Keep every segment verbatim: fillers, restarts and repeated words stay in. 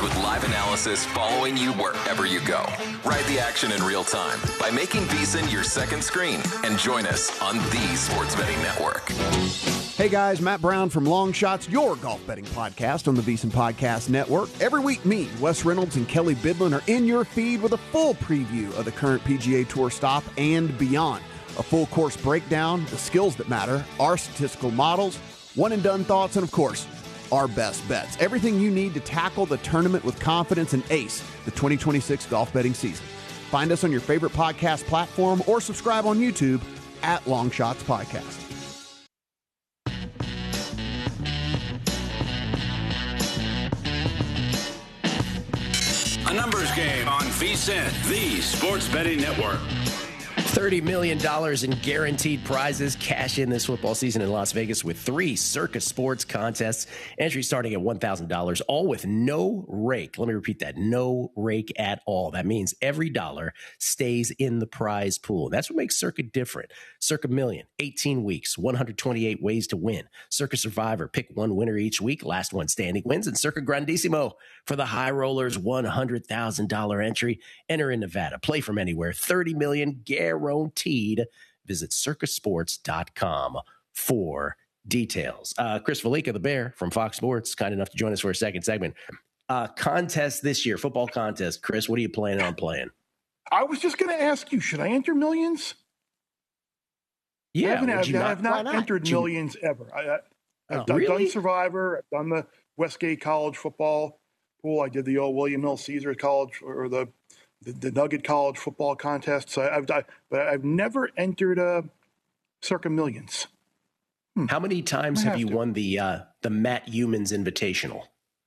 with live analysis following you wherever you go. Ride the action in real time by making VSiN your second screen and join us on the Sports Betting Network. Hey guys, Matt Brown from Long Shots, your golf betting podcast on the VSiN Podcast Network. Every week, me, Wes Reynolds, and Kelly Bidlin are in your feed with a full preview of the current P G A Tour stop and beyond. A full course breakdown, the skills that matter, our statistical models, one-and-done thoughts, and of course, our best bets. Everything you need to tackle the tournament with confidence and ace the twenty twenty-six golf betting season. Find us on your favorite podcast platform or subscribe on YouTube at Long Shots Podcast. A numbers game on VSiN, the Sports Betting Network. thirty million dollars in guaranteed prizes. Cash in this football season in Las Vegas with three Circa Sports contests. Entry starting at one thousand dollars, all with no rake. Let me repeat that. No rake at all. That means every dollar stays in the prize pool. That's what makes Circa different. Circa Million, eighteen weeks, one hundred twenty-eight ways to win. Circa Survivor, pick one winner each week. Last one standing wins. And Circa Grandissimo for the high rollers, one hundred thousand dollars entry. Enter in Nevada. Play from anywhere. thirty million dollars guaranteed. Guaranteed. Visit circa sports dot com for details. Uh, Chris Valika, the Bear from Fox Sports, kind enough to join us for a second segment. Uh, contest this year, football contest. Chris, what are you planning on playing? I was just going to ask you, should I enter millions? Yeah, I haven't, I've, not, I've not, not entered you, millions ever. I, I, I've oh, done, really? done Survivor. I've done the Westgate College football pool. I did the old William Hill Caesar College or the The, the Nugget College football contest. So I've, I, but I've never entered a Circa Millions. Hmm. How many times have, have you to. won the uh, the Matt Humans Invitational?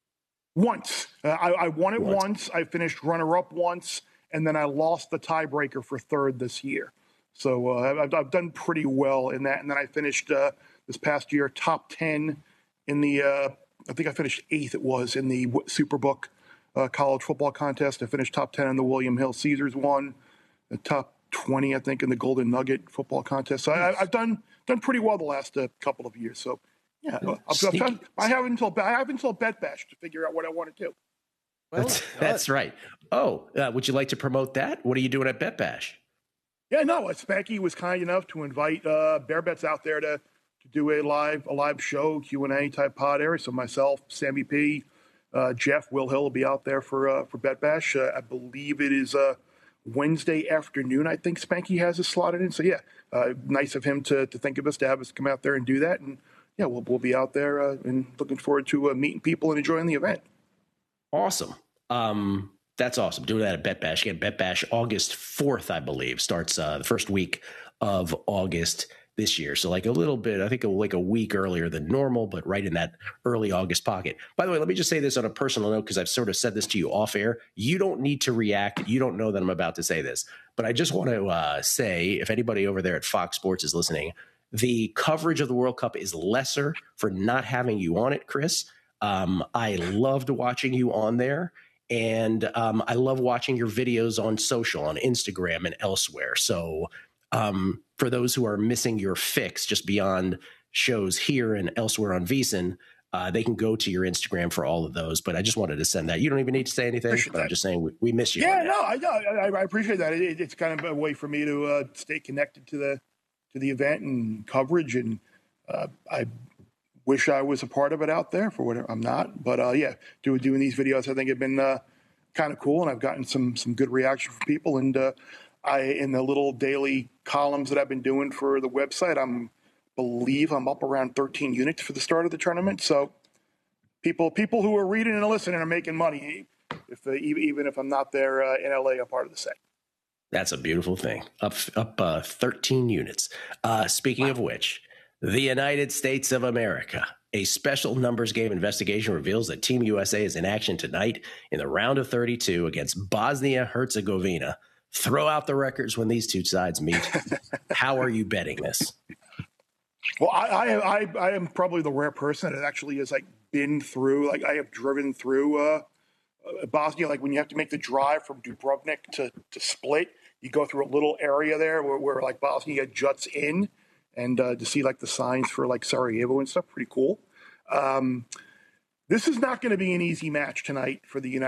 Once. Uh, I, I won it once. once. I finished runner-up once, and then I lost the tiebreaker for third this year. So uh, I've, I've done pretty well in that. And then I finished uh, this past year top ten in the, uh, I think I finished eighth it was, in the Superbook Uh, college football contest. I finished top ten in the William Hill Caesars one, the top twenty, I think, in the Golden Nugget football contest. So I, I've done done pretty well the last uh, couple of years. So yeah, I'll, I'll done, I have until I have until Bet Bash to figure out what I want to do. Well, that's, that's right. Oh, uh, would you like to promote that? What are you doing at Bet Bash? Yeah, no, Spanky was kind enough to invite uh, Bear Bets out there to to do a live a live show Q and A type pod area. So myself, Sammy P. Uh, Jeff, Will Hill will be out there for uh, for Bet Bash. Uh, I believe it is uh, Wednesday afternoon. I think Spanky has us slotted in. So yeah, uh, nice of him to to think of us, to have us come out there and do that. And yeah, we'll we'll be out there uh, and looking forward to uh, meeting people and enjoying the event. Awesome. Um, that's awesome. Doing that at Bet Bash. Again, Bet Bash August fourth, I believe, starts uh, the first week of August this year. So like a little bit, I think like a week earlier than normal, but right in that early August pocket. By the way, let me just say this on a personal note, because I've sort of said this to you off air. You don't need to react. You don't know that I'm about to say this, but I just want to uh, say, if anybody over there at Fox Sports is listening, the coverage of the World Cup is lesser for not having you on it, Chris. Um, I loved watching you on there. And um, I love watching your videos on social, on Instagram and elsewhere. So Um, for those who are missing your fix just beyond shows here and elsewhere on VSiN, uh, they can go to your Instagram for all of those. But I just wanted to send that. You don't even need to say anything. But I'm just saying we, we miss you. Yeah, no, I, I I appreciate that. It, it's kind of a way for me to uh, stay connected to the to the event and coverage. And uh, I wish I was a part of it out there for whatever. I'm not, but uh, yeah, doing doing these videos I think have been uh, kind of cool, and I've gotten some some good reaction from people. And uh, I, in the little daily columns that I've been doing for the website, I'm believe I'm up around thirteen units for the start of the tournament. So people, people who are reading and listening are making money, if uh, even if I'm not there uh, in L A, I'm part of the set. That's a beautiful thing. Up, up uh, thirteen units. Uh, speaking wow. of which, the United States of America. A special numbers game investigation reveals that Team U S A is in action tonight in the round of thirty-two against Bosnia-Herzegovina. Throw out the records when these two sides meet. How are you betting this? Well, I, I, I, I am probably the rare person that actually has like been through, like I have driven through uh, uh, Bosnia. Like when you have to make the drive from Dubrovnik to, to Split, you go through a little area there where, where like Bosnia juts in, and uh, to see like the signs for like Sarajevo and stuff, pretty cool. Um, this is not going to be an easy match tonight for the United